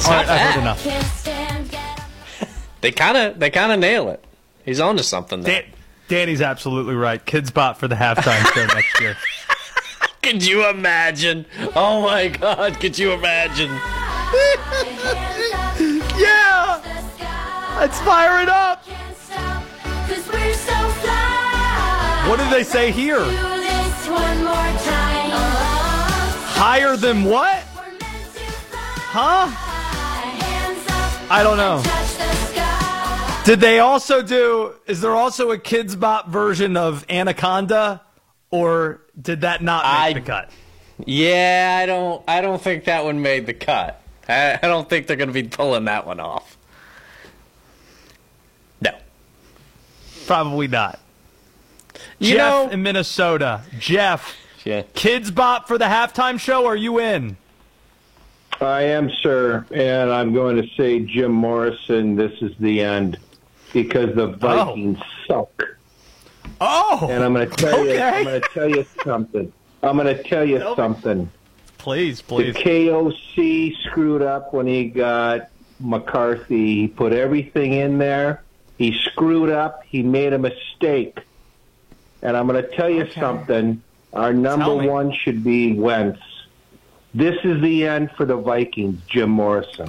All right, I've heard enough. They kind of nail it. He's on to something there. Danny's absolutely right. Kids Bop for the halftime show next year. Could you imagine? Oh my God, could you imagine? Yeah! Let's fire it up! What did they say here? Higher than what? Huh? I don't know. Did they also is there also a Kids Bop version of Anaconda? Or did that not make the cut? Yeah, I don't think that one made the cut. I don't think they're going to be pulling that one off. No. Probably not. You Jeff in Minnesota. Jeff, yeah. Kids Bop for the halftime show, are you in? I am, sir, and I'm going to say Jim Morrison, this is the end, because the Vikings suck. Oh, and I'm going to tell okay. you. I'm going to tell you something. Something. Please. The KOC screwed up when he got McCarthy. He put everything in there. He screwed up. He made a mistake. And I'm going to tell you something. Our number one should be Wentz. This is the end for the Vikings, Jim Morrison.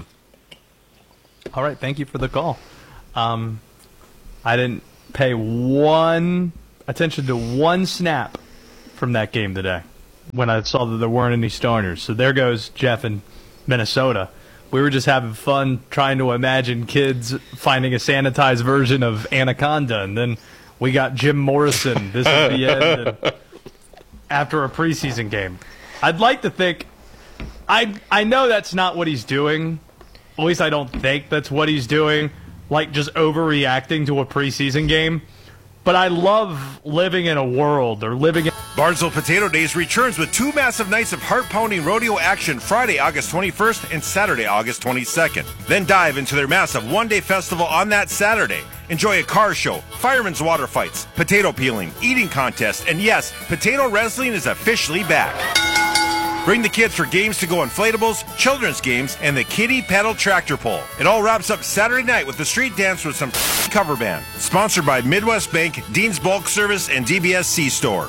All right, thank you for the call. I didn't pay one attention to one snap from that game today when I saw that there weren't any starters. So there goes Jeff in Minnesota. We were just having fun trying to imagine kids finding a sanitized version of Anaconda, and then we got Jim Morrison. This is the end after a preseason game. I'd like to think I know that's not what he's doing. At least I don't think that's what he's doing, like just overreacting to a preseason game. But I love living in a world or living in... Barnesville Potato Days returns with 2 massive nights of heart-pounding rodeo action Friday, August 21st and Saturday, August 22nd. Then dive into their massive one-day festival on that Saturday. Enjoy a car show, firemen's water fights, potato peeling, eating contest, and yes, potato wrestling is officially back. Bring the kids for games to go inflatables, children's games, and the kiddie paddle tractor pull. It all wraps up Saturday night with the street dance with some cover band. Sponsored by Midwest Bank, Dean's Bulk Service, and DBS C-Store.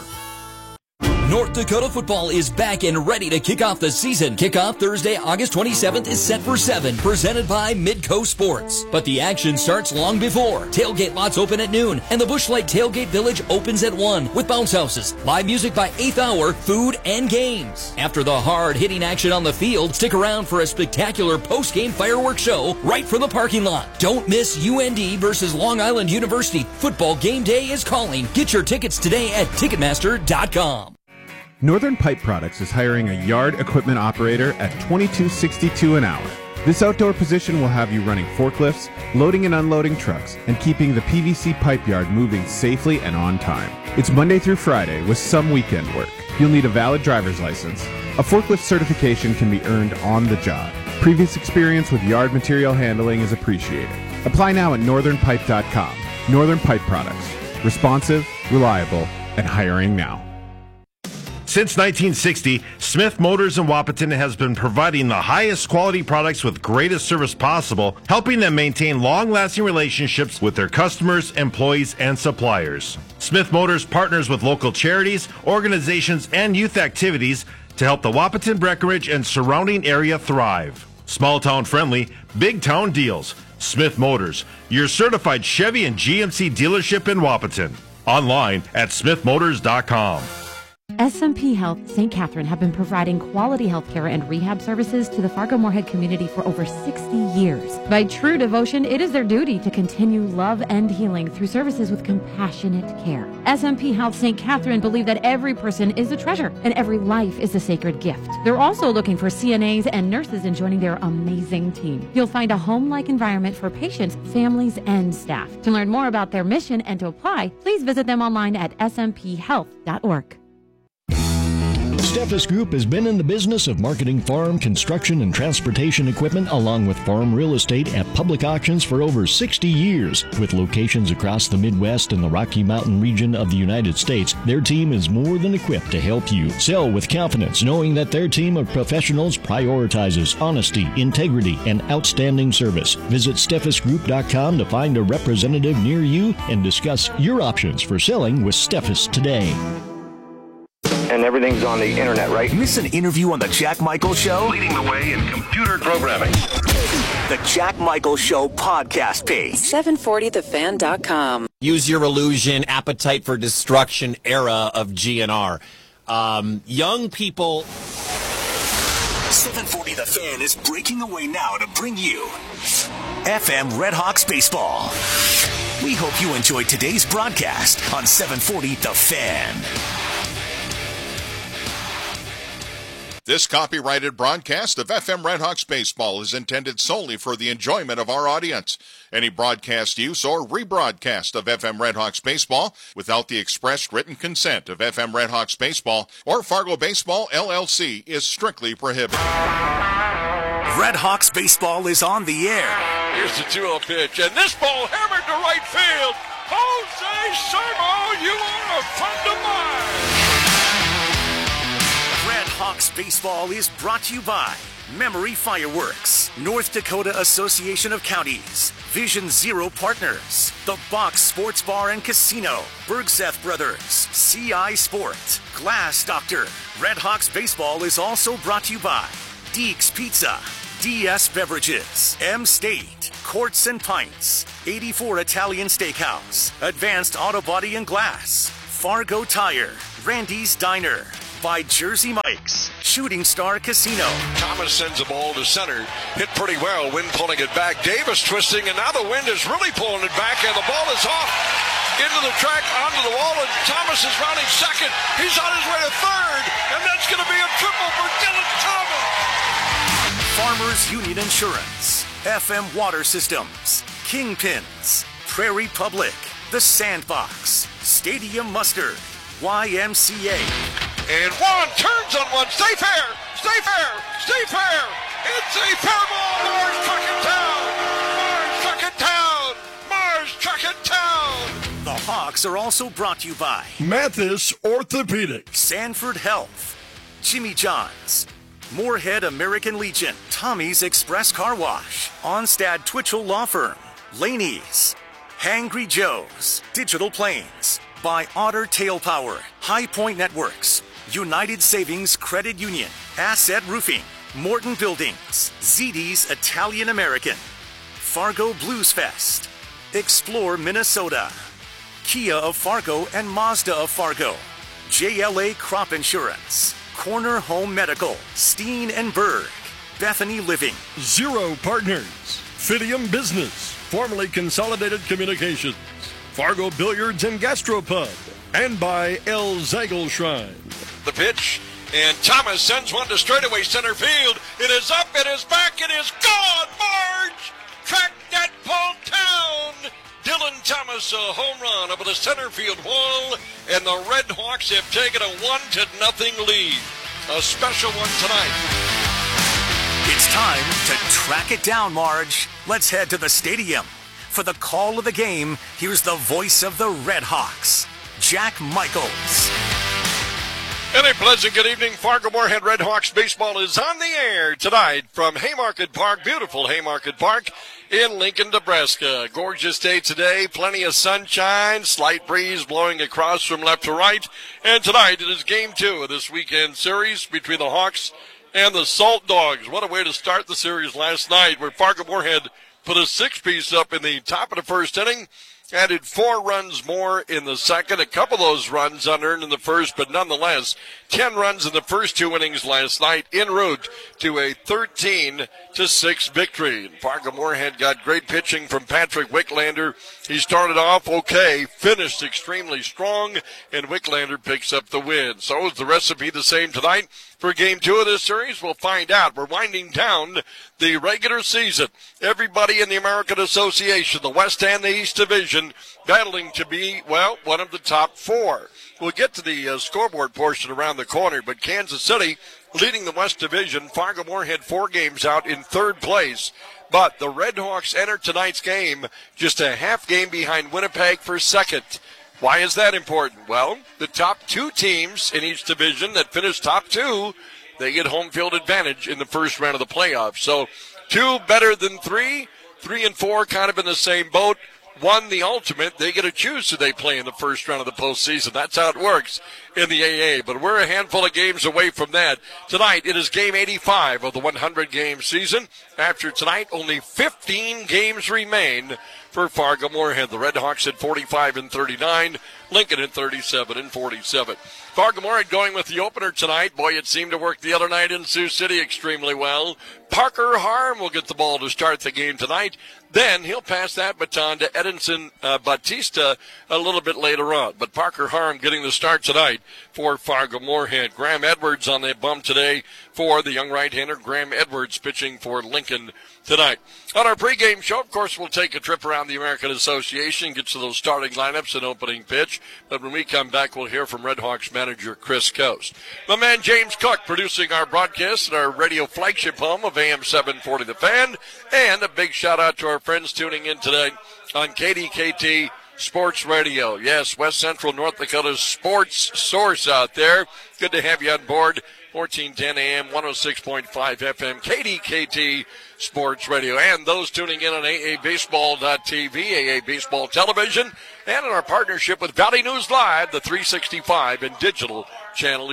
North Dakota football is back and ready to kick off the season. Kickoff Thursday, August 27th is set for 7, presented by Midco Sports. But the action starts long before. Tailgate lots open at noon, and the Busch Light Tailgate Village opens at 1 with bounce houses, live music by 8th hour, food, and games. After the hard-hitting action on the field, stick around for a spectacular post-game fireworks show right from the parking lot. Don't miss UND versus Long Island University. Football game day is calling. Get your tickets today at Ticketmaster.com. Northern Pipe Products is hiring a yard equipment operator at $22.62 an hour. This outdoor position will have you running forklifts, loading and unloading trucks, and keeping the PVC pipe yard moving safely and on time. It's Monday through Friday with some weekend work. You'll need a valid driver's license. A forklift certification can be earned on the job. Previous experience with yard material handling is appreciated. Apply now at northernpipe.com. Northern Pipe Products. Responsive, reliable, and hiring now. Since 1960, Smith Motors in Wahpeton has been providing the highest quality products with greatest service possible, helping them maintain long-lasting relationships with their customers, employees, and suppliers. Smith Motors partners with local charities, organizations, and youth activities to help the Wahpeton, Breckenridge, and surrounding area thrive. Small town friendly, big town deals. Smith Motors, your certified Chevy and GMC dealership in Wahpeton. Online at smithmotors.com. SMP Health St. Catherine have been providing quality health care and rehab services to the Fargo-Moorhead community for over 60 years. By true devotion, it is their duty to continue love and healing through services with compassionate care. SMP Health St. Catherine believe that every person is a treasure and every life is a sacred gift. They're also looking for CNAs and nurses in joining their amazing team. You'll find a home-like environment for patients, families, and staff. To learn more about their mission and to apply, please visit them online at smphealth.org. Steffes Group has been in the business of marketing farm, construction, and transportation equipment along with farm real estate at public auctions for over 60 years. With locations across the Midwest and the Rocky Mountain region of the United States, their team is more than equipped to help you sell with confidence, knowing that their team of professionals prioritizes honesty, integrity, and outstanding service. Visit SteffesGroup.com to find a representative near you and discuss your options for selling with Steffes today. And everything's on the internet, right? Miss an interview on The Jack Michael Show? Leading the way in computer programming. The Jack Michael Show podcast page. 740thefan.com. Use Your Illusion, Appetite for Destruction era of GNR. Young people... 740 The Fan is breaking away now to bring you FM Redhawks Baseball. We hope you enjoyed today's broadcast on 740 The Fan. This copyrighted broadcast of FM Redhawks Baseball is intended solely for the enjoyment of our audience. Any broadcast use or rebroadcast of FM Redhawks Baseball without the expressed written consent of FM Redhawks Baseball or Fargo Baseball, LLC is strictly prohibited. Redhawks Baseball is on the air. Here's the 2-0 pitch, and this ball hammered to right field. Jose Sermo, you are a friend of mine. Redhawks Baseball is brought to you by Memory Fireworks, North Dakota Association of Counties, Vision Zero Partners, The Box Sports Bar and Casino, Bergseth Brothers, CI Sport, Glass Doctor. Redhawks Baseball is also brought to you by Deeks Pizza, DS Beverages, M State, Courts and Pints, 84 Italian Steakhouse, Advanced Auto Body and Glass, Fargo Tire, Randy's Diner, by Jersey Mike's, Shooting Star Casino. Thomas sends the ball to center. Hit pretty well. Wind pulling it back. Davis twisting, and now the wind is really pulling it back, and the ball is off into the track, onto the wall, and Thomas is rounding second. He's on his way to third, and that's going to be a triple for Dylan Thomas. Farmers Union Insurance, FM Water Systems, Kingpins, Prairie Public, The Sandbox, Stadium Mustard, YMCA. And one turns on one. Stay fair. Stay fair. Stay fair. It's a fair ball. Mars truck it down. Mars truck it down. Mars truck it down. The Hawks are also brought to you by Mathis Orthopedics, Sanford Health, Jimmy John's, Moorhead American Legion, Tommy's Express Car Wash, Onstad Twitchell Law Firm, Laney's, Hangry Joe's, Digital Planes, by Otter Tail Power, High Point Networks, United Savings Credit Union, Asset Roofing, Morton Buildings, ZD's Italian American, Fargo Blues Fest, Explore Minnesota, Kia of Fargo and Mazda of Fargo, JLA Crop Insurance, Corner Home Medical, Steen and Berg, Bethany Living, Zero Partners, Fidium Business, formerly Consolidated Communications, Fargo Billiards and Gastropub, and by El Zagel Shrine. The pitch, and Thomas sends one to straightaway center field. It is up, it is back, it is gone. Marge, track that ball down. Dylan Thomas, a home run over the center field wall, and the Red Hawks have taken a 1-0 lead. A special one tonight. It's time to track it down, Marge. Let's head to the stadium. For the call of the game, here's the voice of the Red Hawks, Jack Michaels. And a pleasant good evening. Fargo Moorhead Red Hawks baseball is on the air tonight from Haymarket Park, beautiful Haymarket Park in Lincoln, Nebraska. Gorgeous day today, plenty of sunshine, slight breeze blowing across from left to right. And tonight it is game 2 of this weekend series between the Hawks and the Salt Dogs. What a way to start the series last night, where Fargo Moorhead put a 6-piece up in the top of the first inning, added 4 runs more in the second. A couple of those runs unearned in the first, but nonetheless, 10 runs in the first 2 innings last night en route to a 13-6 victory. And Fargo Moorhead got great pitching from Patrick Wicklander. He started off okay, finished extremely strong, and Wicklander picks up the win. So is the recipe the same tonight? For game 2 of this series, we'll find out. We're winding down the regular season. Everybody in the American Association, the West and the East Division, Division, battling to be, well, one of the top 4. We'll get to the scoreboard portion around the corner, but Kansas City leading the West Division. Fargo-Moorhead 4 games out in 3rd place. But the Red Hawks enter tonight's game just a half game behind Winnipeg for 2nd. Why is that important? Well, the top 2 teams in each division that finish top 2, they get home field advantage in the first round of the playoffs. So 2 better than 3, 3 and 4 kind of in the same boat. 1, the ultimate, they get to choose who they play in the first round of the postseason. That's how it works in the AA. But we're a handful of games away from that. Tonight, it is game 85 of the 100-game season. After tonight, only 15 games remain for Fargo-Moorhead. The Red Hawks at 45 and 39, Lincoln at 37 and 47. Fargo-Moorhead going with the opener tonight. Boy, it seemed to work the other night in Sioux City extremely well. Parker Harm will get the ball to start the game tonight. Then he'll pass that baton to Edinson Batista a little bit later on. But Parker Harm getting the start tonight for Fargo-Moorhead. Graham Edwards on the bump today for the young right-hander. Graham Edwards pitching for Lincoln tonight. On our pregame show, of course, we'll take a trip around the American Association, get to those starting lineups and opening pitch. But when we come back, we'll hear from Red Hawks manager Chris Coast. My man James Cook producing our broadcast at our radio flagship home of AM 740 The Fan. And a big shout-out to our friends tuning in today on KDKT Sports Radio. Yes, West Central North Dakota's sports source out there. Good to have you on board. 1410 AM, 106.5 FM, KDKT Sports Radio. And those tuning in on AABaseball.tv, AA Baseball Television, and in our partnership with Valley News Live, the 365 and digital channel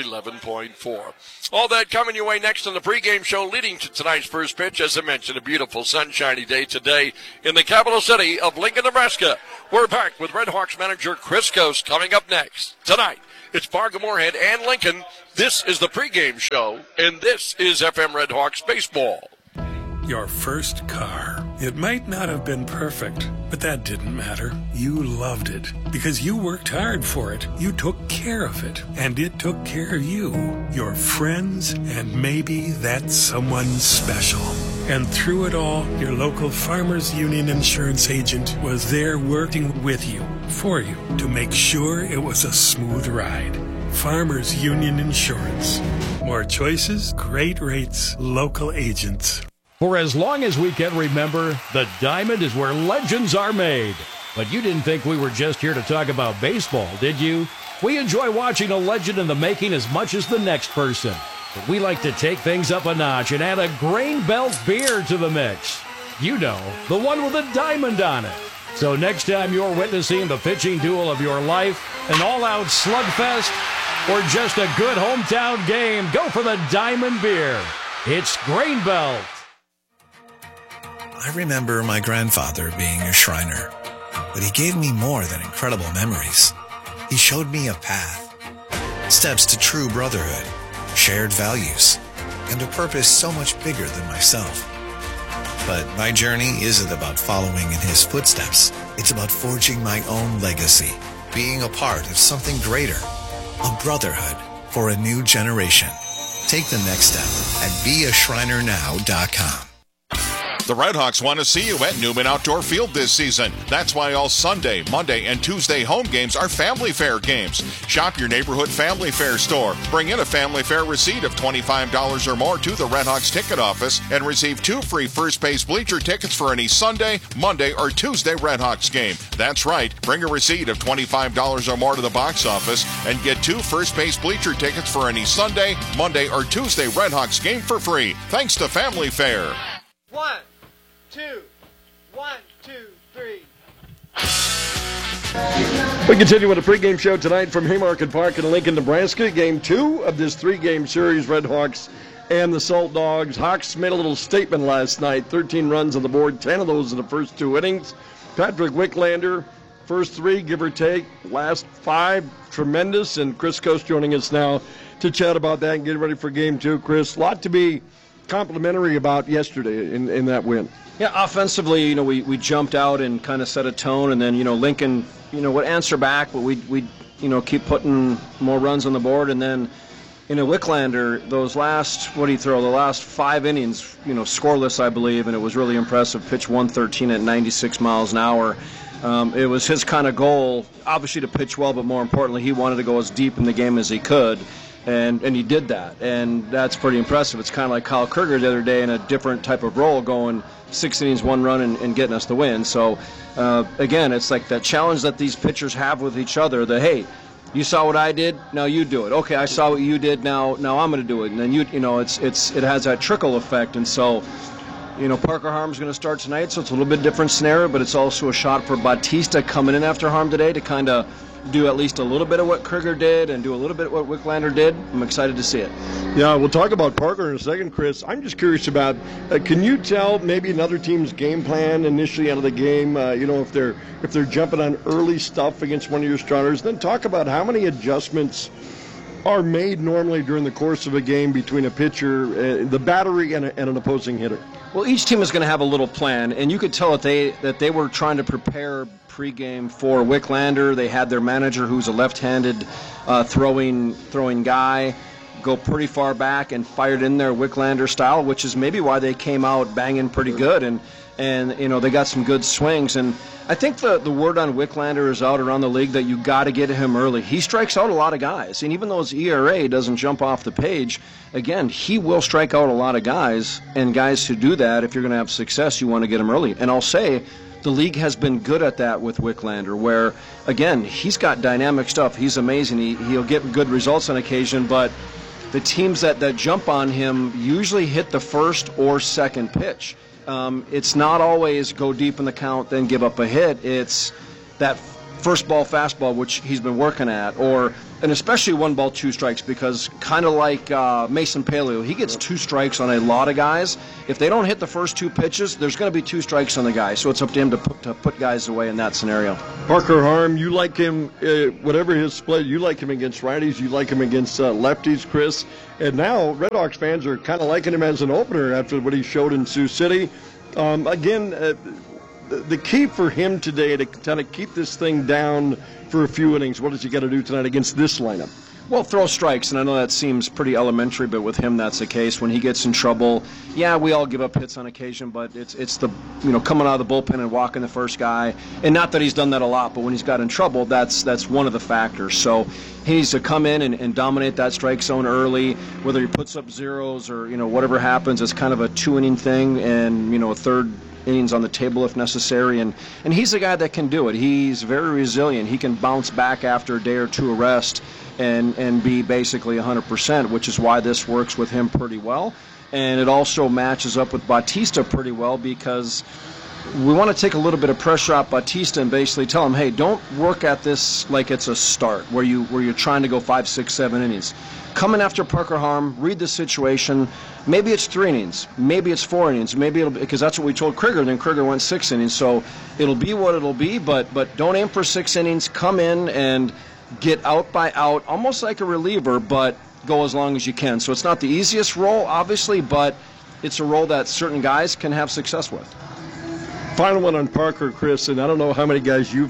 11.4. All that coming your way next on the pregame show leading to tonight's first pitch. As I mentioned, a beautiful sunshiny day today in the capital city of Lincoln, Nebraska. We're back with Red Hawks manager Chris Coast coming up next. Tonight, it's Fargo-Moorhead and Lincoln. This is the pregame show, and this is FM Red Hawks baseball. Your first car. It might not have been perfect, but that didn't matter. You loved it because you worked hard for it. You took care of it, and it took care of you, your friends, and maybe that someone special. And through it all, your local Farmers Union insurance agent was there working with you, for you, to make sure it was a smooth ride. Farmers Union Insurance. More choices, great rates, local agents. For as long as we can remember, the Diamond is where legends are made. But you didn't think we were just here to talk about baseball, did you? We enjoy watching a legend in the making as much as the next person. But we like to take things up a notch and add a Grain Belt beer to the mix. You know, the one with a diamond on it. So next time you're witnessing the pitching duel of your life, an all-out slugfest, or just a good hometown game, go for the Diamond beer. It's Grain Belt. I remember my grandfather being a Shriner, but he gave me more than incredible memories. He showed me a path, steps to true brotherhood, shared values, and a purpose so much bigger than myself. But my journey isn't about following in his footsteps. It's about forging my own legacy, being a part of something greater, a brotherhood for a new generation. Take the next step at beashrinernow.com. The Red Hawks want to see you at Newman Outdoor Field this season. That's why all Sunday, Monday, and Tuesday home games are Family Fair games. Shop your neighborhood Family Fair store. Bring in a Family Fair receipt of $25 or more to the Red Hawks ticket office and receive 2 free first base bleacher tickets for any Sunday, Monday, or Tuesday Red Hawks game. That's right. Bring a receipt of $25 or more to the box office and get 2 first base bleacher tickets for any Sunday, Monday, or Tuesday Red Hawks game for free. Thanks to Family Fair. 1, 2, 1, 2, 3. We continue with a pregame show tonight from Haymarket Park in Lincoln, Nebraska. Game 2 of this 3-game series, Red Hawks and the Salt Dogs. Hawks made a little statement last night. 13 runs on the board, 10 of those in the first 2 innings. Patrick Wicklander, first 3, give or take. Last 5, tremendous. And Chris Coast joining us now to chat about that and get ready for Game 2. Chris, a lot to be complimentary about yesterday in that win. Yeah, offensively, we jumped out and kind of set a tone, and then, Lincoln, would answer back, but we keep putting more runs on the board, and then, Wicklander, those last, what did he throw, the last 5 innings, scoreless, I believe, and it was really impressive. Pitch 113 at 96 miles an hour. It was his kind of goal, obviously to pitch well, but more importantly, he wanted to go as deep in the game as he could, and he did that, and that's pretty impressive. It's kind of like Kyle Kruger the other day in a different type of role, going 6 innings, 1 run, and getting us the win. So, again, it's like that challenge that these pitchers have with each other, that, hey, you saw what I did, now you do it. Okay, I saw what you did, now I'm going to do it. And then it has that trickle effect. And so, Parker Harm's going to start tonight, so it's a little bit different scenario, but it's also a shot for Bautista coming in after Harm today to kind of do at least a little bit of what Kruger did and do a little bit of what Wicklander did. I'm excited to see it. Yeah, we'll talk about Parker in a second, Chris. I'm just curious about, can you tell maybe another team's game plan initially out of the game, if they're jumping on early stuff against one of your starters, then talk about how many adjustments are made normally during the course of a game between a pitcher, the battery, and an opposing hitter. Well, each team is going to have a little plan, and you could tell that they were trying to prepare pregame for Wicklander. They had their manager, who's a left-handed throwing guy, go pretty far back and fired in their Wicklander style, which is maybe why they came out banging pretty good, and they got some good swings. And I think the word on Wicklander is out around the league that you got to get him early. He strikes out a lot of guys, and even though his ERA doesn't jump off the page, again, he will strike out a lot of guys, and guys who do that, if you're going to have success, you want to get him early. And I'll say the league has been good at that with Wicklander, where, again, he's got dynamic stuff. He's amazing. He'll get good results on occasion, but the teams that jump on him usually hit the first or second pitch. It's not always go deep in the count, then give up a hit. It's that first ball fastball, which he's been working at, and especially 1 ball, 2 strikes, because kind of like Mason Paleo, he gets 2 strikes on a lot of guys. If they don't hit the first 2 pitches, there's going to be 2 strikes on the guy. So it's up to him to put guys away in that scenario. Parker Harm, you like him, whatever his split, you like him against righties, you like him against lefties, Chris. And now Red Hawks fans are kind of liking him as an opener after what he showed in Sioux City. The key for him today to kind of keep this thing down for a few innings, what does he got to do tonight against this lineup? Well, throw strikes, and I know that seems pretty elementary, but with him that's the case. When he gets in trouble, yeah, we all give up hits on occasion, but it's the coming out of the bullpen and walking the first guy, and not that he's done that a lot, but when he's got in trouble, that's one of the factors. So he needs to come in and dominate that strike zone early, whether he puts up zeros or whatever happens. It's kind of a 2-inning thing, and a third innings on the table if necessary, and he's a guy that can do it. He's very resilient. He can bounce back after a day or 2 of rest and be basically 100%, which is why this works with him pretty well. And it also matches up with Bautista pretty well, because we want to take a little bit of pressure off Bautista and basically tell him, hey, don't work at this like it's a start where you're trying to go 5, 6, 7 innings. Come in after Parker Harm, read the situation. Maybe it's 3 innings, maybe it's 4 innings, because that's what we told Kruger. Then Kruger went 6 innings, so it'll be what it'll be. But don't aim for 6 innings. Come in and get out by out, almost like a reliever, but go as long as you can. So it's not the easiest role, obviously, but it's a role that certain guys can have success with. Final one on Parker, Chris, and I don't know how many guys you've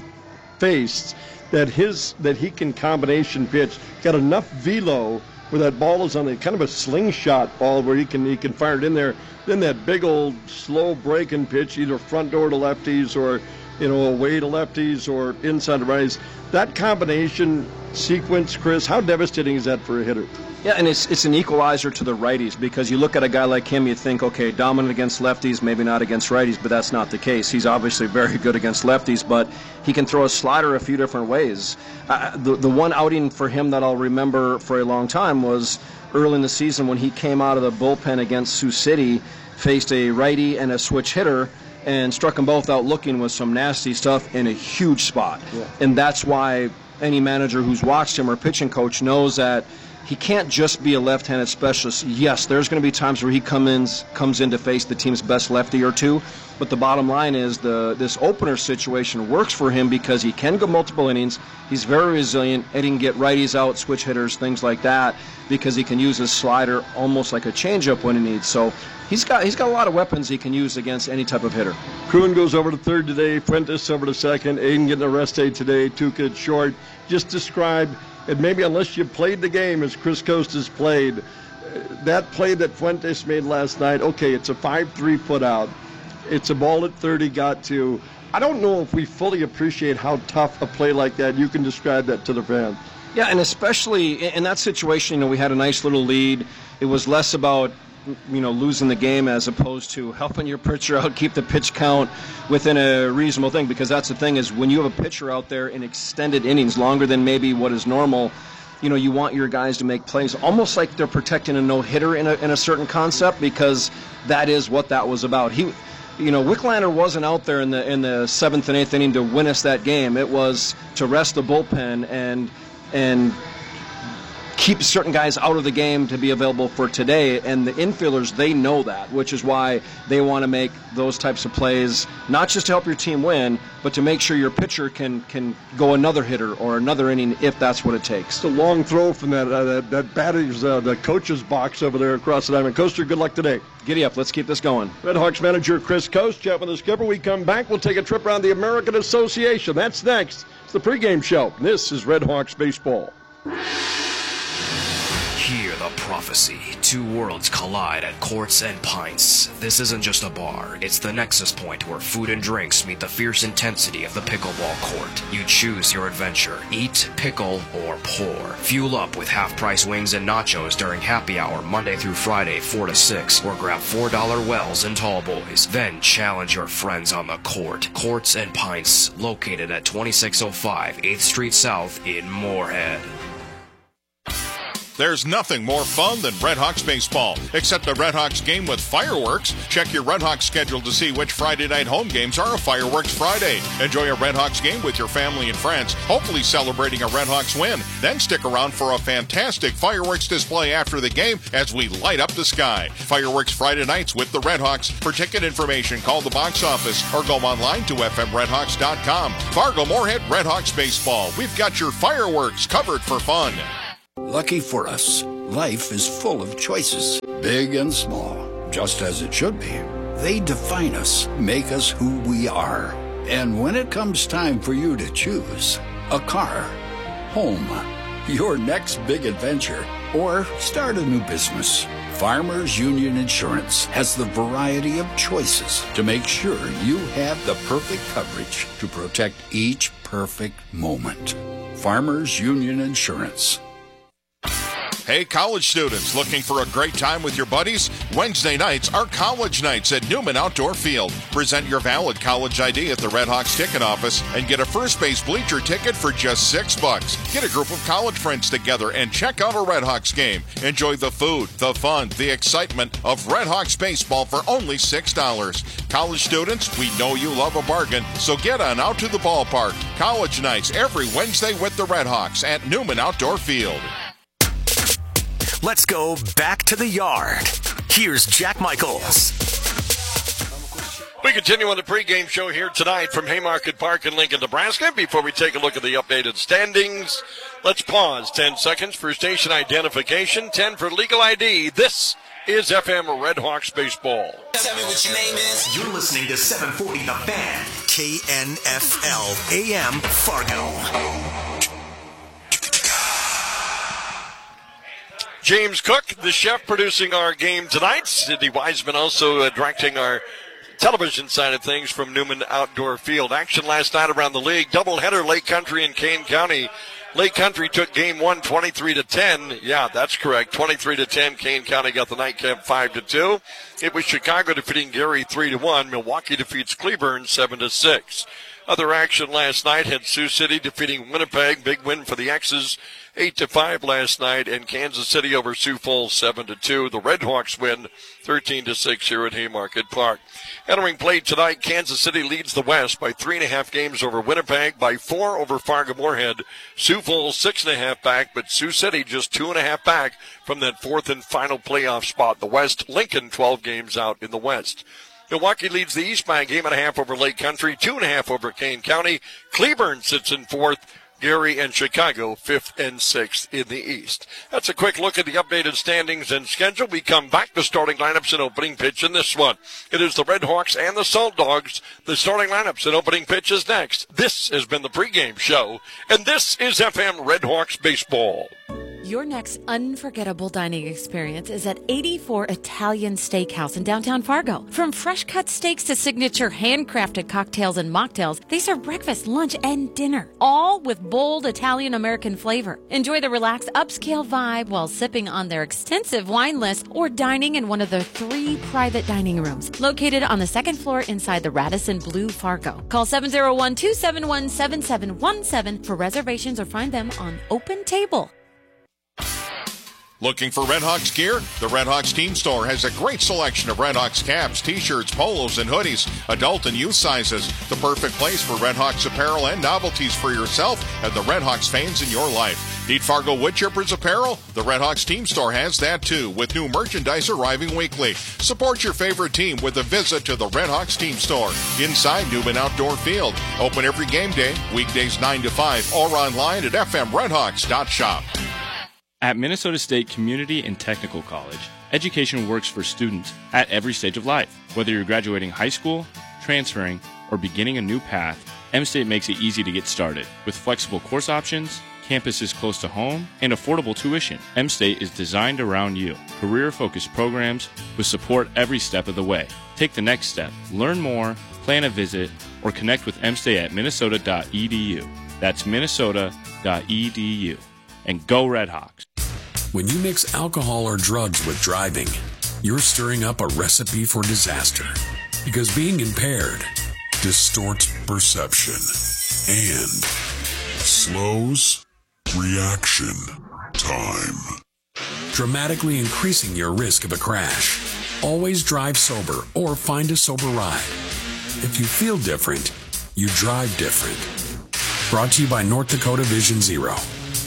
faced that he can combination pitch, got enough velo where that ball is on a kind of a slingshot ball where he can fire it in there. Then that big old slow breaking pitch, either front door to lefties or away to lefties or inside to righties. That combination sequence, Chris, how devastating is that for a hitter? Yeah, and it's an equalizer to the righties, because you look at a guy like him, you think, okay, dominant against lefties, maybe not against righties, but that's not the case. He's obviously very good against lefties, but he can throw a slider a few different ways. The one outing for him that I'll remember for a long time was early in the season when he came out of the bullpen against Sioux City, faced a righty and a switch hitter, and struck them both out looking with some nasty stuff in a huge spot. Yeah. And that's why any manager who's watched him or pitching coach knows that he can't just be a left-handed specialist. Yes, there's going to be times where he comes in to face the team's best lefty or two, but the bottom line is this opener situation works for him because he can go multiple innings. He's very resilient, and he can get righties out, switch hitters, things like that, because he can use his slider almost like a changeup when he needs. So he's got a lot of weapons he can use against any type of hitter. Kuhn goes over to third today, Fuentes over to second, Aiden getting a rest day today, Tuca at short. Just describe, and maybe unless you played the game as Chris Costas played, that play that Fuentes made last night, okay, it's a 5-3 put out. It's a ball at third he got to. I don't know if we fully appreciate how tough a play like that, you can describe that to the fans. Yeah, and especially in that situation, we had a nice little lead. It was less about, losing the game as opposed to helping your pitcher out, keep the pitch count within a reasonable thing, because that's the thing is when you have a pitcher out there in extended innings, longer than maybe what is normal, you want your guys to make plays almost like they're protecting a no-hitter in a certain concept, because that is what that was about. Wicklander wasn't out there in the 7th and 8th inning to win us that game. It was to rest the bullpen and keep certain guys out of the game to be available for today. And the infielders, they know that, which is why they want to make those types of plays, not just to help your team win, but to make sure your pitcher can go another hitter or another inning if that's what it takes. It's a long throw from that batter's, the coach's box over there across the diamond. Coaster, good luck today. Giddy up. Let's keep this going. Red Hawks manager Chris Coast, chat with the skipper. We come back. We'll take a trip around the American Association. That's next. It's the pregame show. This is Red Hawks baseball. Hear the prophecy. Two worlds collide at Courts and Pints. This isn't just a bar. It's the nexus point where food and drinks meet the fierce intensity of the pickleball court. You choose your adventure. Eat, pickle, or pour. Fuel up with half-price wings and nachos during happy hour Monday through Friday, 4 to 6. Or grab $4 Wells and Tall Boys. Then challenge your friends on the court. Courts and Pints, located at 2605 8th Street South in Moorhead. There's nothing more fun than Red Hawks baseball, except a Red Hawks game with fireworks. Check your Red Hawks schedule to see which Friday night home games are a Fireworks Friday. Enjoy a Red Hawks game with your family and friends, hopefully celebrating a Red Hawks win. Then stick around for a fantastic fireworks display after the game as we light up the sky. Fireworks Friday nights with the Red Hawks. For ticket information, call the box office or go online to fmredhawks.com. Fargo Moorhead Red Hawks baseball. We've got your fireworks covered for fun. Lucky for us, life is full of choices, big and small, just as it should be. They define us, make us who we are. And when it comes time for you to choose a car, home, your next big adventure, or start a new business, Farmers Union Insurance has the variety of choices to make sure you have the perfect coverage to protect each perfect moment. Farmers Union Insurance. Hey, college students, looking for a great time with your buddies? Wednesday nights are college nights at Newman Outdoor Field. Present your valid college ID at the Red Hawks ticket office and get a first base bleacher ticket for just $6. Get a group of college friends together and check out a Red Hawks game. Enjoy the food, the fun, the excitement of Red Hawks baseball for only $6. College students, we know you love a bargain, so get on out to the ballpark. College nights every Wednesday with the Red Hawks at Newman Outdoor Field. Let's go back to the yard. Here's Jack Michaels. We continue on the pregame show here tonight from Haymarket Park in Lincoln, Nebraska. Before we take a look at the updated standings, let's pause 10 seconds for station identification, 10 for legal ID. This is FM Red Hawks baseball. Tell me what your name is. You're listening to 740 The Fan, KNFL AM Fargo. James Cook, the chef, producing our game tonight. Sidney Wiseman also directing our television side of things from Newman Outdoor Field. Action last night around the league. Doubleheader, Lake Country and Kane County. Lake Country took game one 23-10. Yeah, that's correct. 23-10. Kane County got the nightcap 5-2. It was Chicago defeating Gary 3-1. Milwaukee defeats Cleburne 7-6. Other action last night had Sioux City defeating Winnipeg. Big win for the X's. 8-5 last night, and Kansas City over Sioux Falls 7-2. The Red Hawks win 13-6 here at Haymarket Park. Entering play tonight, Kansas City leads the West by 3.5 games over Winnipeg, by 4 over Fargo Moorhead. Sioux Falls 6.5 back, but Sioux City just 2.5 back from that fourth and final playoff spot. The West, Lincoln 12 games out in the West. Milwaukee leads the East by a game and a half over Lake Country, 2.5 over Kane County. Cleburne sits in fourth. Gary and Chicago, 5th and 6th in the East. That's a quick look at the updated standings and schedule. We come back to starting lineups and opening pitch in this one. It is the Red Hawks and the Salt Dogs. The starting lineups and opening pitch is next. This has been the pregame show, and this is FM Red Hawks Baseball. Your next unforgettable dining experience is at 84 Italian Steakhouse in downtown Fargo. From fresh-cut steaks to signature handcrafted cocktails and mocktails, they serve breakfast, lunch, and dinner, all with bold Italian-American flavor. Enjoy the relaxed upscale vibe while sipping on their extensive wine list or dining in one of their 3 private dining rooms located on the 2nd floor inside the Radisson Blu Fargo. Call 701-271-7717 for reservations or find them on Open Table. Looking for Redhawks gear? The Redhawks Team Store has a great selection of Redhawks caps, t-shirts, polos, and hoodies, adult and youth sizes. The perfect place for Redhawks apparel and novelties for yourself and the Redhawks fans in your life. Need Fargo Woodchippers apparel? The Redhawks Team Store has that too, with new merchandise arriving weekly. Support your favorite team with a visit to the Redhawks Team Store inside Newman Outdoor Field. Open every game day, weekdays 9 to 5, or online at fmredhawks.shop. At Minnesota State Community and Technical College, education works for students at every stage of life. Whether you're graduating high school, transferring, or beginning a new path, M-State makes it easy to get started. With flexible course options, campuses close to home, and affordable tuition, M-State is designed around you. Career-focused programs with support every step of the way. Take the next step. Learn more, plan a visit, or connect with M-State at minnesota.edu. That's minnesota.edu. And go Redhawks. When you mix alcohol or drugs with driving, you're stirring up a recipe for disaster. Because being impaired distorts perception and slows reaction time, dramatically increasing your risk of a crash. Always drive sober or find a sober ride. If you feel different, you drive different. Brought to you by North Dakota Vision Zero.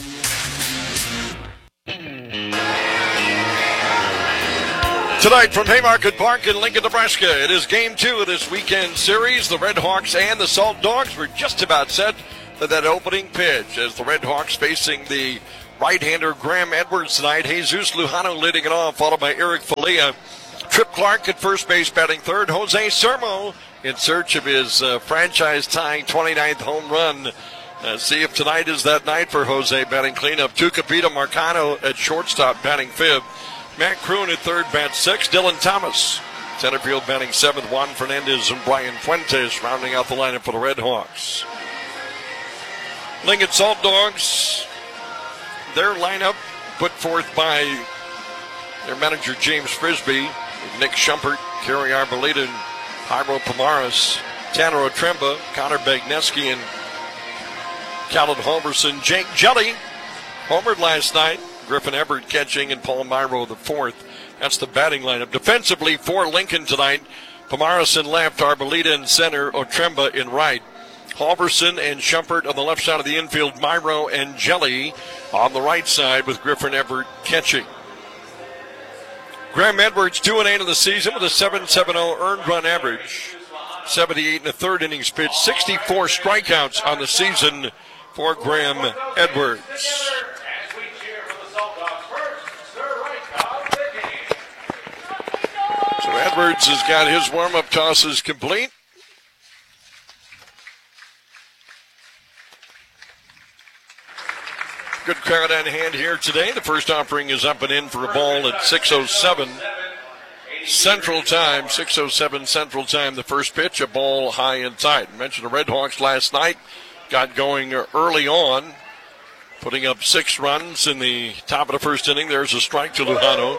Tonight from Haymarket Park in Lincoln, Nebraska, it is Game 2 of this weekend series. The Red Hawks and the Salt Dogs were just about set for that opening pitch as the Red Hawks facing the right-hander Graham Edwards tonight. Jesus Lujano leading it off, followed by Eric Falia. Trip Clark at first base batting third. Jose Sermo in search of his franchise-tying 29th home run. See if tonight is that night for Jose batting cleanup. Tucapita Marcano at shortstop batting fifth. Matt Kroon at third, bat sixth. Dylan Thomas, center field, batting seventh. Juan Fernandez and Brian Fuentes rounding out the lineup for the Red Hawks. Lincoln Salt Dogs, their lineup put forth by their manager James Frisbee, Nick Schumpert, Kerry Arboleda, Jairo Pomares, Tanner Otremba, Connor Bagneski, and Calvin Halverson. Jake Jelly homered last night. Griffin Everett catching, and Paul Myro the fourth. That's the batting lineup. Defensively for Lincoln tonight, Pomares in left, Arboleda in center, Otremba in right. Halverson and Schumpert on the left side of the infield, Myro and Jelly on the right side with Griffin Everett catching. Graham Edwards 2-8 of the season with a 7.70 earned run average. 78 in the third innings pitched, 64 strikeouts on the season for Graham Edwards. So Edwards has got his warm-up tosses complete. Good crowd on hand here today. The first offering is up and in for a ball at 6:07 Central Time. 6:07 Central Time, the first pitch, a ball high and tight. I mentioned the Red Hawks last night got going early on, putting up 6 runs in the top of the first inning. There's a strike to Lujano.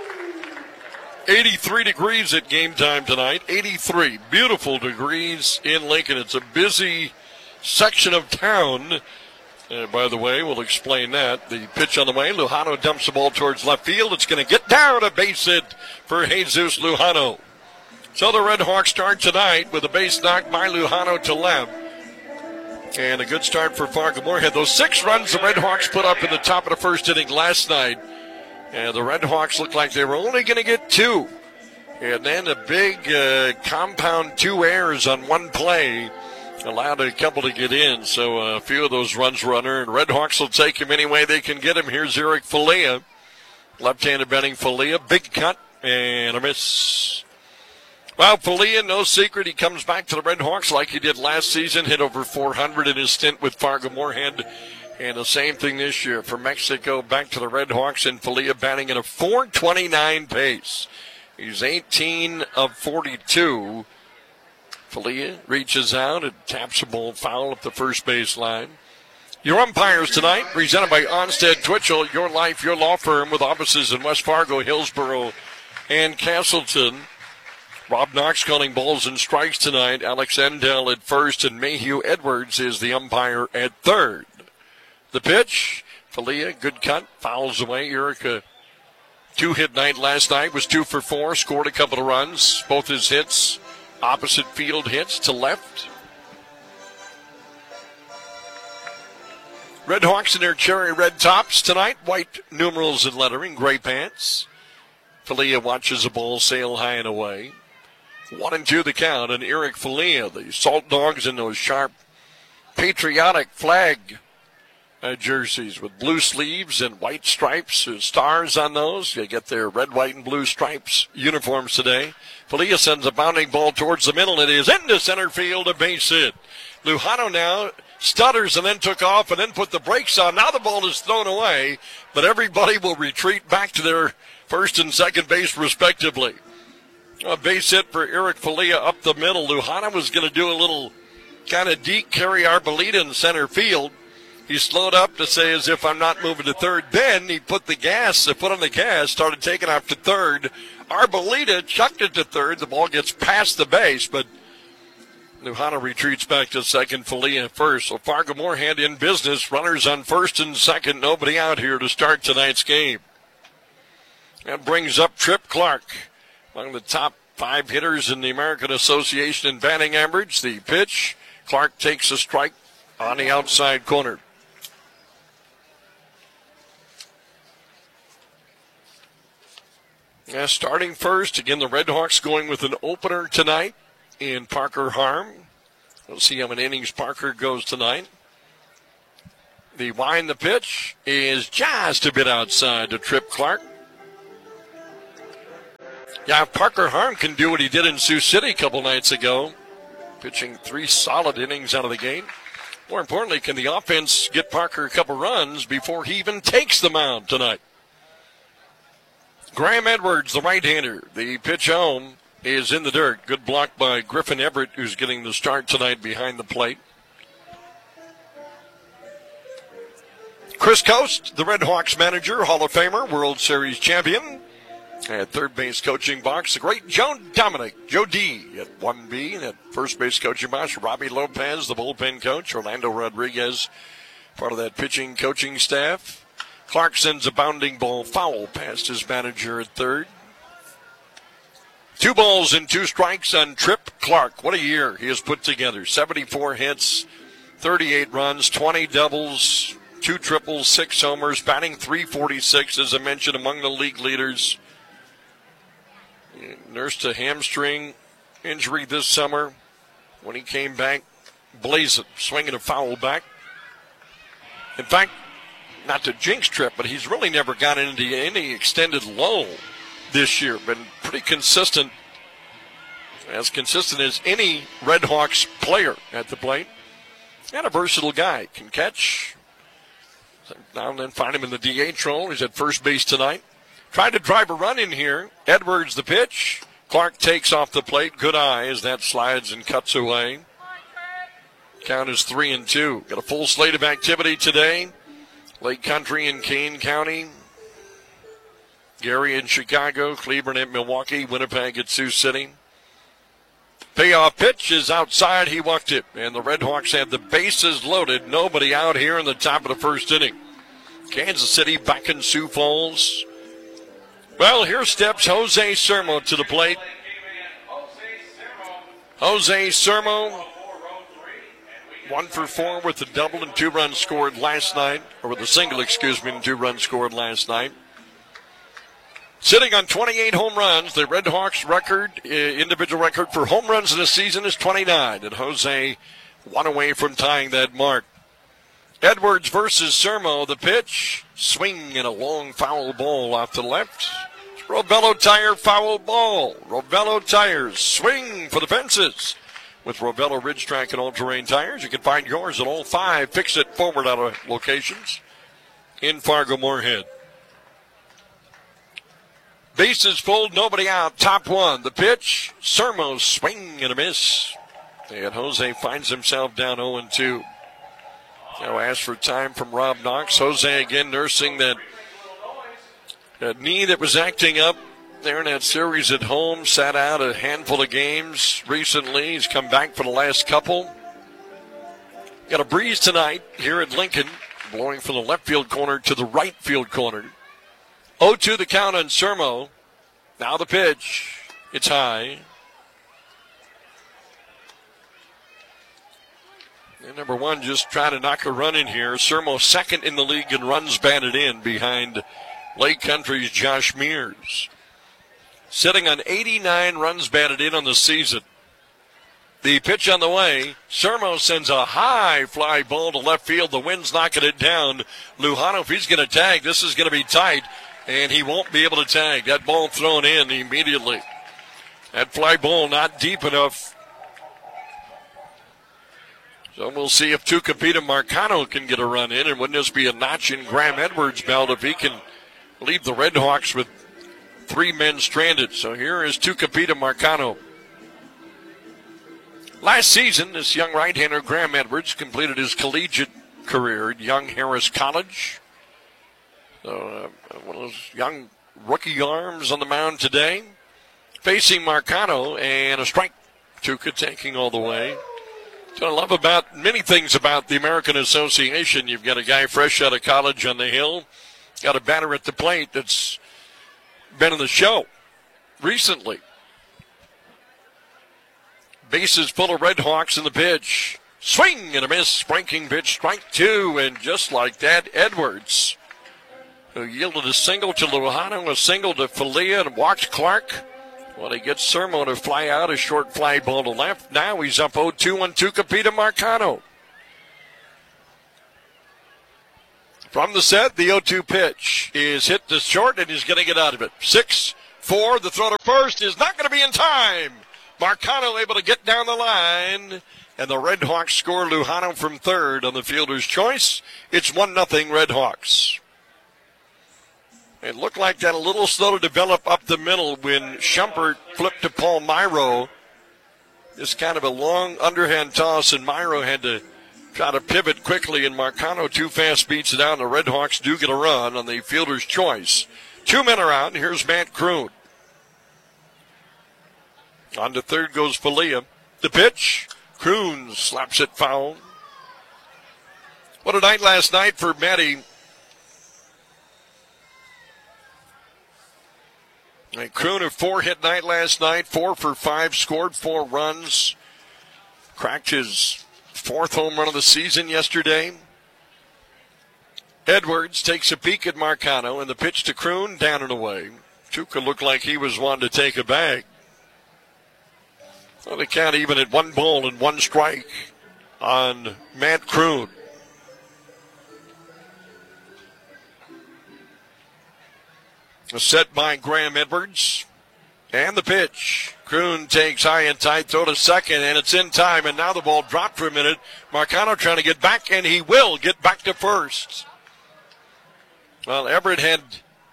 83 degrees at game time tonight. 83 beautiful degrees in Lincoln. It's a busy section of town. By the way, we'll explain that. The pitch on the way. Lujano dumps the ball towards left field. It's going to get down, a base hit for Jesus Lujano. So the Red Hawks start tonight with a base knock by Lujano to left. And a good start for Fargo Moorhead. Those 6 runs the Red Hawks put up in the top of the first inning last night. And the Red Hawks looked like they were only going to get 2. And then a big compound 2 errors on one play allowed a couple to get in. So a few of those runs were unearned. Red Hawks will take him any way they can get him. Here's Eric Falia. Left-handed batting Falia. Big cut and a miss. Well, Falia, no secret, he comes back to the Red Hawks like he did last season. Hit over 400 in his stint with Fargo Moorhead. And the same thing this year for Mexico, back to the Red Hawks, and Falia batting at a .429 pace. He's 18 of 42. Falia reaches out and taps a ball foul at the first base line. Your umpires tonight, presented by Onstead Twitchell, your life, your law firm, with offices in West Fargo, Hillsboro, and Castleton. Rob Knox calling balls and strikes tonight. Alex Endell at first, and Mayhew Edwards is the umpire at third. The pitch, Falia, good cut, fouls away. Erica, 2-hit night last night, was 2 for 4, scored a couple of runs. Both his hits, opposite field hits to left. Red Hawks in their cherry red tops tonight, white numerals and lettering, gray pants. Falia watches the ball sail high and away. 1-2 the count, and Eric Falia, the Salt Dogs in those sharp patriotic flag jerseys with blue sleeves and white stripes, stars on those. You get their red, white, and blue stripes uniforms today. Falia sends a bounding ball towards the middle. It is into center field, a base hit. Lujano now stutters and then took off and then put the brakes on. Now the ball is thrown away, but everybody will retreat back to their first and second base respectively. A base hit for Eric Falia up the middle. Lujano was going to do a little kind of deep carry Arboleda in center field. He slowed up to say, as if I'm not moving to third. Then he put on the gas, started taking off to third. Arboleda chucked it to third. The ball gets past the base, but Lujano retreats back to second, Falia first. So Fargo-Moorhead in business. Runners on first and second. Nobody out here to start tonight's game. That brings up Trip Clark, among the top 5 hitters in the American Association in batting average. The pitch, Clark takes a strike on the outside corner. Starting first, again, the Red Hawks going with an opener tonight in Parker Harm. We'll see how many innings Parker goes tonight. The wind, the pitch is just a bit outside to Trip Clark. Yeah, if Parker Harm can do what he did in Sioux City a couple nights ago, pitching 3 solid innings out of the game. More importantly, can the offense get Parker a couple runs before he even takes the mound tonight? Graham Edwards, the right-hander. The pitch home is in the dirt. Good block by Griffin Everett, who's getting the start tonight behind the plate. Chris Coast, the Red Hawks manager, Hall of Famer, World Series champion. At third base coaching box, the great Joe Dominic, Joe D at 1B. And at first base coaching box, Robbie Lopez, the bullpen coach. Orlando Rodriguez, part of that pitching coaching staff. Clark sends a bounding ball foul past his manager at third. 2 balls and 2 strikes on Trip Clark. What a year he has put together. 74 hits, 38 runs, 20 doubles, 2 triples, 6 homers, batting .346, as I mentioned, among the league leaders. He nursed a hamstring injury this summer. When he came back, blazing, swinging a foul back. In fact, not to jinx Trip, but he's really never gotten into any extended lull this year. Been pretty consistent, as consistent as any Red Hawks player at the plate. And a versatile guy. Can catch. Now and then find him in the DH role. He's at first base tonight. Tried to drive a run in here. Edwards the pitch. Clark takes off the plate. Good eye as that slides and cuts away. Count is 3-2. Got a full slate of activity today. Lake Country in Kane County. Gary in Chicago. Cleveland at Milwaukee. Winnipeg at Sioux City. Payoff pitch is outside. He walked it. And the Red Hawks had the bases loaded. Nobody out here in the top of the first inning. Kansas City back in Sioux Falls. Well, here steps Jose Sermo to the plate. Jose Sermo, 1 for 4 with a double and 2 runs scored last night, or with a single, and 2 runs scored last night. Sitting on 28 home runs, the Red Hawks record, individual record for home runs in the season is 29, and Jose 1 away from tying that mark. Edwards versus Sermo, the pitch, swing and a long foul ball off to the left. Robello Tire foul ball. Robello Tires swing for the fences. with Rovello Ridge Track and All-Terrain Tires. You can find yours at all 5 Fix-It Forward Auto locations in Fargo-Moorhead. Bases full, nobody out, top one. The pitch, Sermo, swing and a miss. And Jose finds himself down 0-2. Now asked for time from Rob Knox. Jose again nursing that knee that was acting up there in that series at home. Sat out a handful of games recently. He's come back for the last couple. Got a breeze tonight here at Lincoln, blowing from the left field corner to the right field corner. 0-2 the count on Sermo. Now the pitch. It's high. And number one just trying to knock a run in here. Sermo second in the league in runs batted in behind Lake Country's Josh Mears. Sitting on 89 runs batted in on the season. The pitch on the way. Sermo sends a high fly ball to left field. The wind's knocking it down. Lujano, if he's going to tag, this is going to be tight. And he won't be able to tag. That ball thrown in immediately. That fly ball not deep enough. So we'll see if Tucupita Marcano can get a run in. And wouldn't this be a notch in Graham Edwards' belt if he can leave the Red Hawks with 3 men stranded. So here is Tucupita Marcano. Last season, this young right-hander, Graham Edwards, completed his collegiate career at Young Harris College. So one of those young rookie arms on the mound today. Facing Marcano, and a strike. Tuca taking all the way. What I love about many things about the American Association, you've got a guy fresh out of college on the hill, got a batter at the plate that's been in the show recently. Bases full of Red Hawks in the pitch. Swing and a miss, breaking pitch, strike 2, and just like that, Edwards, who yielded a single to Lujano, a single to Falia, and walked Clark. Well, he gets Sermo to fly out, a short fly ball to left. Now he's up 0-2 on Tucupita Marcano. From the set, the 0-2 pitch is hit to short, and he's going to get out of it. 6-4, the throw to first is not going to be in time. Marcano able to get down the line, and the Red Hawks score. Lujano from third on the fielder's choice. It's 1-0 Red Hawks. It looked like that a little slow to develop up the middle when Schumpert flipped to Paul Myro. This kind of a long underhand toss, and Myro had to try to pivot quickly, and Marcano too fast beats it out. The Red Hawks do get a run on the fielder's choice. 2 men are out, and here's Matt Kroon. On to third goes Falia. The pitch, Kroon slaps it foul. What a night last night for Matty. Kroon, a 4-hit night last night, 4 for 5, scored 4 runs. Cracked his 4th home run of the season yesterday. Edwards takes a peek at Marcano, and the pitch to Kroon, down and away. Tuca looked like he was wanting to take a bag. Well, they count even at 1 ball and 1 strike on Matt Kroon. Set by Graham Edwards. And the pitch. Kroon takes high and tight, throw to second, and it's in time. And now the ball dropped for a minute. Marcano trying to get back, and he will get back to first. Well, Everett had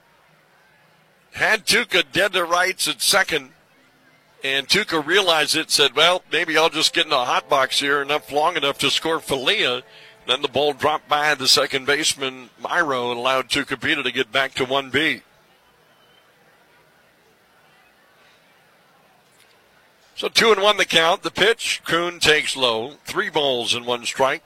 Tuca dead to rights at second. And Tuca realized it, said, well, maybe I'll just get in a hot box here long enough to score Falia. Then the ball dropped by the second baseman, Myro, and allowed Tucupita to get back to 1B. So 2-1 the count. The pitch, Kroon takes low. 3 balls and 1 strike.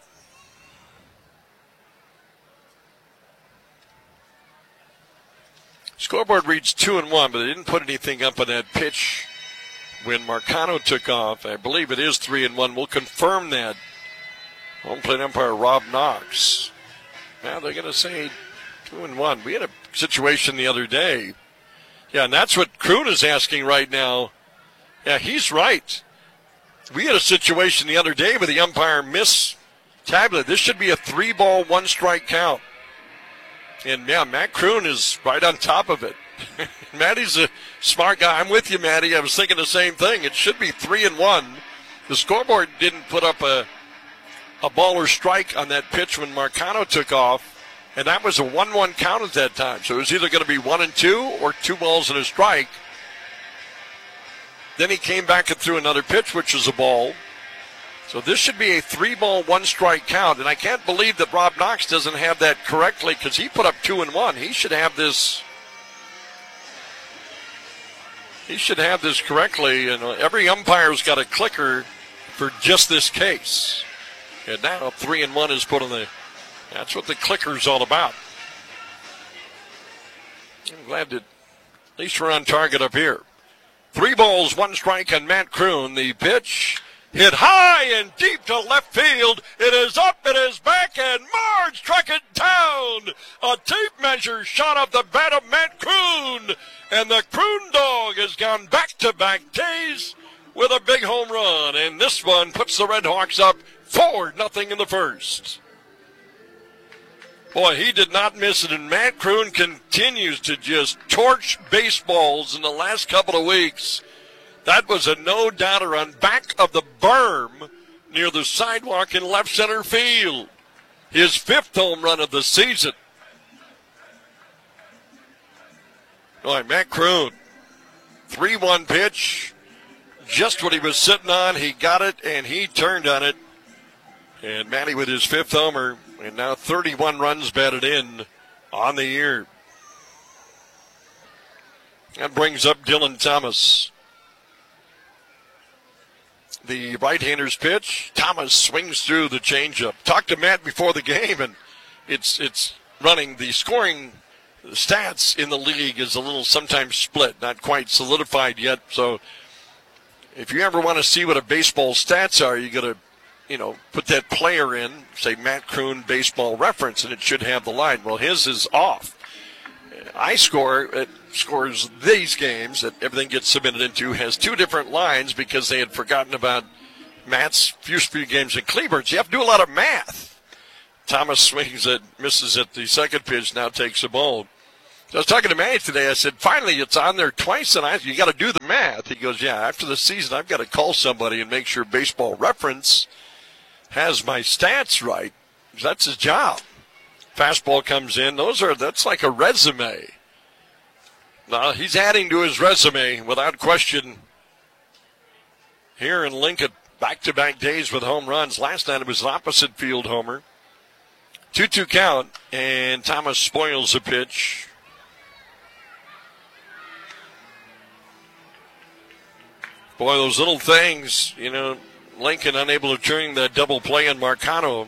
Scoreboard reads 2-1, but they didn't put anything up on that pitch when Marcano took off. I believe it is 3-1. We'll confirm that. Home plate umpire Rob Knox. Now they're going to say 2-1. We had a situation the other day. Yeah, and that's what Kroon is asking right now. Yeah, he's right. We had a situation the other day where the umpire mistabulated. This should be a 3-ball, 1 strike count. And, yeah, Matt Kroon is right on top of it. Matty's a smart guy. I'm with you, Matty. I was thinking the same thing. It should be 3-1. The scoreboard didn't put up a ball or strike on that pitch when Marcano took off, and that was a 1-1 count at that time. So it was either going to be 1-2 or 2 balls and a strike. Then he came back and threw another pitch, which was a ball. So this should be a 3-ball, 1-strike count, and I can't believe that Rob Knox doesn't have that correctly because he put up 2-1. He should have this. He should have this correctly, and every umpire's got a clicker for just this case. And now 3-1 is put on the. That's what the clicker's all about. I'm glad that at least we're on target up here. 3 balls, 1 strike, and Matt Kroon. The pitch hit high and deep to left field. It is up, it is back, and Marge struck it down. A tape measure shot of the bat of Matt Kroon. And the Kroon dog has gone back-to-back days with a big home run. And this one puts the Red Hawks up 4-0 in the first. Boy, he did not miss it, and Matt Kroon continues to just torch baseballs in the last couple of weeks. That was a no-doubter on back of the berm near the sidewalk in left center field. His 5th home run of the season. All right, Matt Kroon, 3-1 pitch, just what he was sitting on. He got it, and he turned on it. And Matty with his 5th homer, and now 31 runs batted in on the year. That brings up Dylan Thomas. The right-hander's pitch. Thomas swings through the changeup. Talked to Matt before the game, and it's running. The scoring stats in the league is a little sometimes split, not quite solidified yet. So if you ever want to see what a baseball stats are, you got to, put that player in, say Matt Kroon baseball reference, and it should have the line. Well, his is off. It scores these games that everything gets submitted into has 2 different lines because they had forgotten about Matt's few games in Cleveland. So you have to do a lot of math. Thomas swings it, misses at the second pitch, now takes a ball. So I was talking to Matty today. I said, finally, it's on there twice, and you got to do the math. He goes, yeah, after the season, I've got to call somebody and make sure Baseball Reference has my stats right. That's his job. Fastball comes in. That's like a resume. Now, he's adding to his resume without question. Here in Lincoln, back-to-back days with home runs. Last night it was an opposite field homer. 2-2 count, and Thomas spoils the pitch. Boy, those little things, Lincoln unable to turn that double play on Marcano.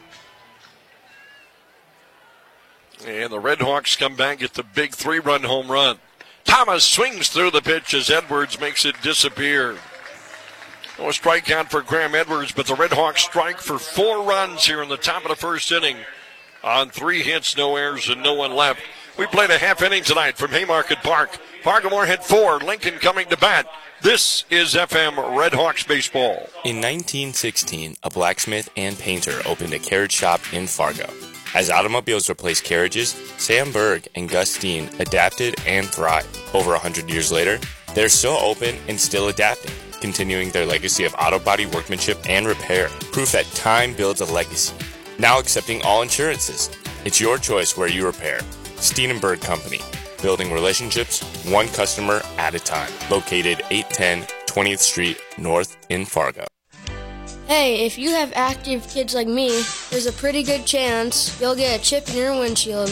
And the Red Hawks come back, get the big 3-run home run. Thomas swings through the pitch as Edwards makes it disappear. No strikeout for Graham Edwards, but the Red Hawks strike for 4 runs here in the top of the first inning. On 3 hits, no errors, and no one left. We played a half inning tonight from Haymarket Park. Fargo-Moorhead 4, Lincoln coming to bat. This is FM Red Hawks baseball. In 1916, a blacksmith and painter opened a carriage shop in Fargo. As automobiles replaced carriages, Sam Berg and Gus Steen adapted and thrived. Over 100 years later, they're still open and still adapting, continuing their legacy of auto body workmanship and repair. Proof that time builds a legacy. Now accepting all insurances. It's your choice where you repair. Steen & Berg Company. Building relationships, one customer at a time. Located 810 20th Street North in Fargo. Hey, if you have active kids like me, there's a pretty good chance you'll get a chip in your windshield.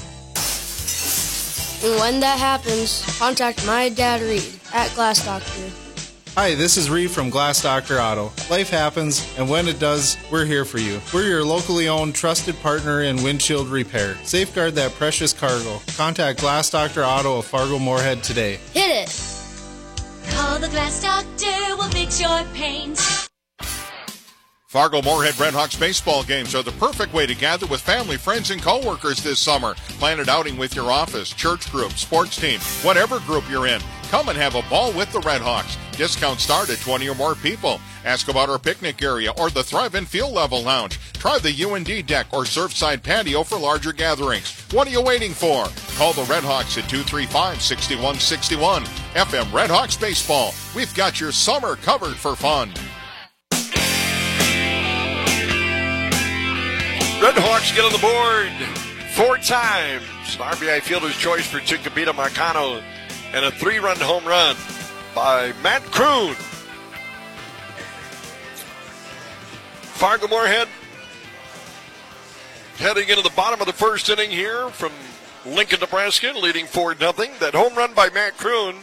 And when that happens, contact my dad Reed at Glass Doctor. Hi, this is Reed from Glass Doctor Auto. Life happens, and when it does, we're here for you. We're your locally owned, trusted partner in windshield repair. Safeguard that precious cargo. Contact Glass Doctor Auto of Fargo-Moorhead today. Hit it! Call the Glass Doctor, we'll fix your paint. Fargo-Moorhead Redhawks baseball games are the perfect way to gather with family, friends, and coworkers this summer. Plan an outing with your office, church group, sports team, whatever group you're in. Come and have a ball with the Redhawks. Discounts start at 20 or more people. Ask about our picnic area or the Thrive and Feel Level Lounge. Try the UND deck or Surfside patio for larger gatherings. What are you waiting for? Call the Redhawks at 235-6161. FM Redhawks Baseball. We've got your summer covered for fun. Red Hawks get on the board 4 times. An RBI fielder's choice for Chiquibita Marcano, and a 3-run home run by Matt Kroon. Fargo-Moorhead heading into the bottom of the first inning here from Lincoln, Nebraska, leading 4-0. That home run by Matt Kroon.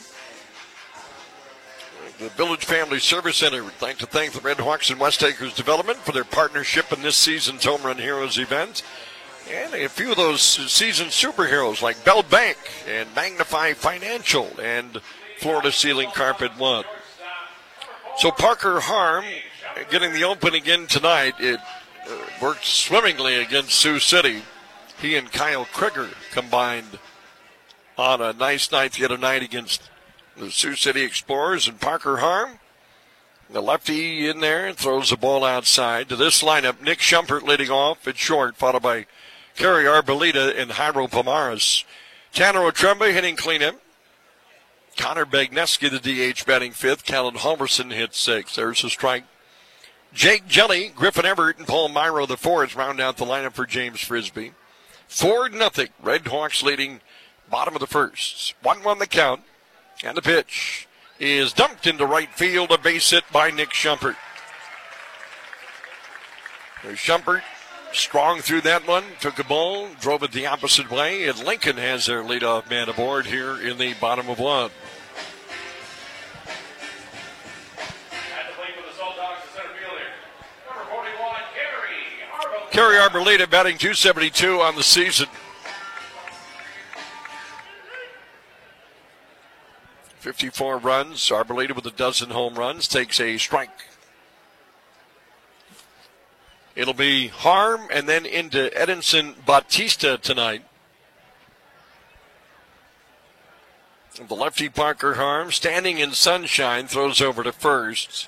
The Village Family Service Center would like to thank the Red Hawks and West Acres Development for their partnership in this season's Home Run Heroes event. And a few of those seasoned superheroes like Bell Bank and Magnify Financial and Florida Ceiling Carpet One. So Parker Harm getting the open again tonight. It worked swimmingly against Sioux City. He and Kyle Krieger combined on a nice night the other night against the Sioux City Explorers. And Parker Harm, the lefty in there, throws the ball outside. To this lineup, Nick Schumpert leading off at short, followed by Kerry Arboleda and Jairo Pomares. Tanner Otremba hitting cleanup. Connor Bagneski, the DH, batting 5th. Callan Halverson hits 6th. There's a strike. Jake Jelly, Griffin Everett, and Paul Myro, the forwards, round out the lineup for James Frisbee. 4-0. Red Hawks leading bottom of the first. 1-1 the count. And the pitch is dumped into right field. A base hit by Nick Schumpert. There's Schumpert, strong through that one. Took a ball, drove it the opposite way. And Lincoln has their leadoff man aboard here in the bottom of 1. Kerry Arboleda batting .272 on the season. 54 runs. Arboleda with a dozen home runs takes a strike. It'll be Harm and then into Edinson Bautista tonight. The lefty Parker Harm, standing in sunshine, throws over to first.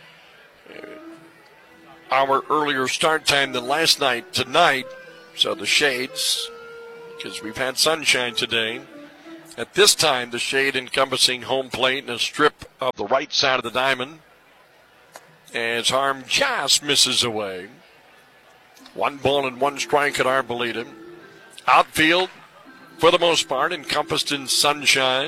Hour earlier start time than last night tonight, so the shades, because we've had sunshine today. At this time, the shade encompassing home plate and a strip of the right side of the diamond as Harm just misses away. 1 ball and 1 strike at Arboleda. Outfield, for the most part, encompassed in sunshine.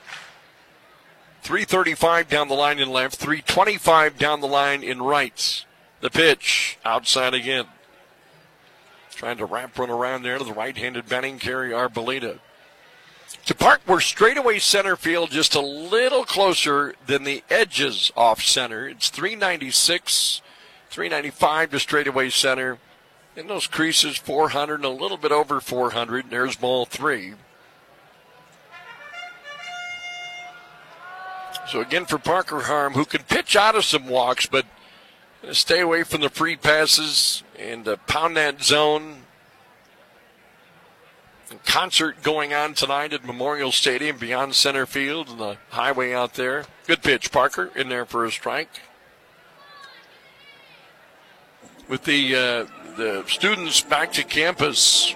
335 down the line in left, 325 down the line in right. The pitch, outside again. Trying to wrap one around there to the right-handed batting Kerry Arboleda. To park, we're straightaway center field, just a little closer than the edges off center. It's 396, 395 to straightaway center. In those creases, 400 and a little bit over 400. There's ball 3. So again for Parker Harm, who can pitch out of some walks, but stay away from the free passes and pound that zone. A concert going on tonight at Memorial Stadium beyond center field and the highway out there. Good pitch, Parker, in there for a strike. With the students back to campus,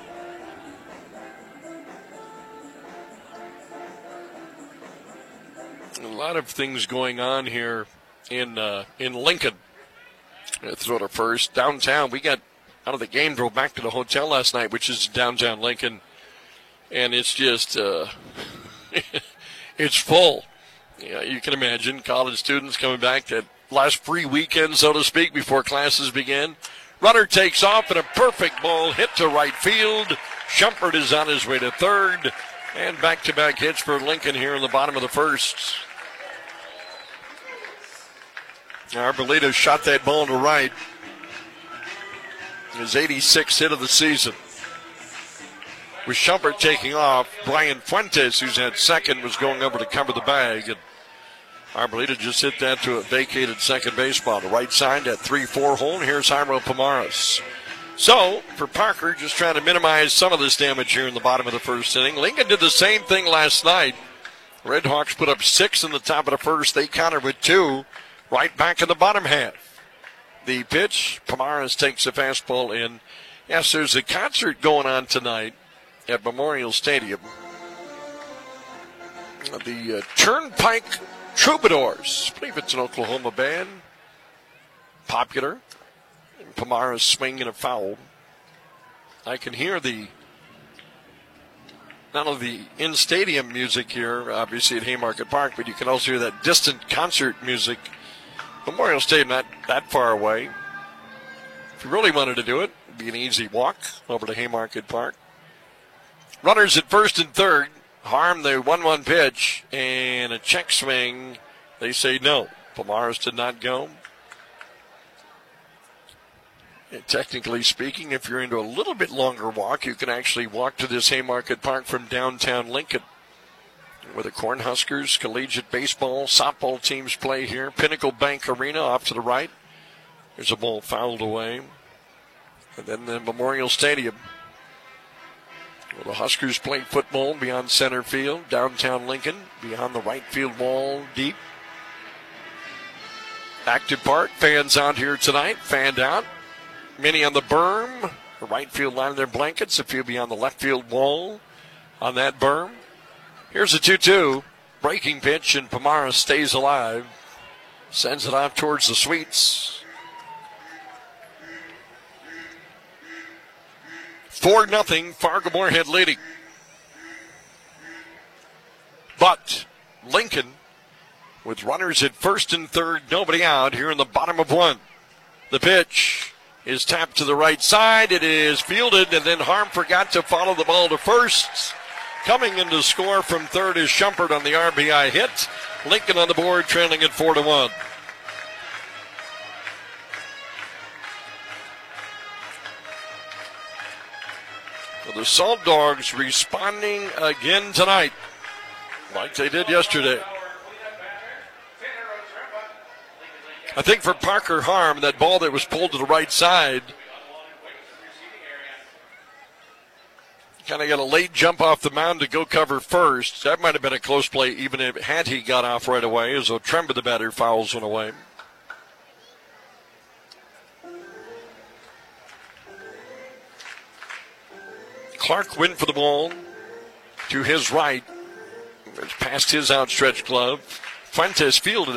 a lot of things going on here in Lincoln. Throw to first. Downtown, we got out of the game, drove back to the hotel last night, which is downtown Lincoln, and it's just it's full. Yeah, you can imagine college students coming back that last free weekend, so to speak, before classes begin. Runner takes off, and a perfect ball hit to right field. Schumpert is on his way to third, and back-to-back hits for Lincoln here in the bottom of the first. Arboleda shot that ball to right. His 86th hit of the season. With Schumpert taking off, Brian Fuentes, who's at second, was going over to cover the bag. And Arboleda just hit that to a vacated second base spot. The right side, that 3-4 hole. And here's Jairo Pomares. So, for Parker, just trying to minimize some of this damage here in the bottom of the first inning. Lincoln did the same thing last night. Red Hawks put up 6 in the top of the first. They countered with 2. Right back in the bottom half. The pitch, Pomares takes a fastball in. Yes, there's a concert going on tonight at Memorial Stadium. The Turnpike Troubadours. I believe it's an Oklahoma band. Popular. And Pomares swinging a foul. I can hear not only the in-stadium music here, obviously at Haymarket Park, but you can also hear that distant concert music. Memorial Stadium not that far away. If you really wanted to do it, it'd be an easy walk over to Haymarket Park. Runners at first and third. Harm the 1-1 pitch and a check swing. They say no. Pomaris did not go. And technically speaking, if you're into a little bit longer walk, you can actually walk to this Haymarket Park from downtown Lincoln, where the Cornhuskers collegiate baseball, softball teams play here. Pinnacle Bank Arena off to the right. There's a ball fouled away. And then the Memorial Stadium, where the Huskers play football beyond center field. Downtown Lincoln, beyond the right field wall, deep. Active Park, fans out here tonight, fanned out. Many on the berm, the right field line of their blankets. A few beyond the left field wall on that berm. Here's a 2-2. Breaking pitch, and Pomaris stays alive. Sends it off towards the Sweets. 4-0, Fargo-Moorhead leading. But Lincoln, with runners at first and third, nobody out here in the bottom of one. The pitch is tapped to the right side. It is fielded, and then Harm forgot to follow the ball to first. Coming in to score from third is Shumpert on the RBI hit. Lincoln on the board, trailing at 4-1. Well, the Salt Dogs responding again tonight, like they did yesterday. I think for Parker Harm, that ball that was pulled to the right side, kind of got a late jump off the mound to go cover first. That might have been a close play, even if had he got off right away, as Otremba, the batter, fouls one away. Clark went for the ball to his right. It's past his outstretched glove. Fuentes fielded